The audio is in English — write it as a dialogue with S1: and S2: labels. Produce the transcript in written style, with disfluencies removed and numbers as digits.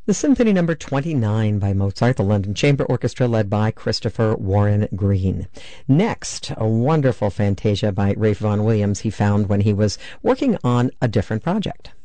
S1: The Symphony Number 29 by Mozart, the London Chamber Orchestra led by Christopher Warren Green. Next, a wonderful fantasia by Ralph Vaughan Williams he found when he was working on a different project.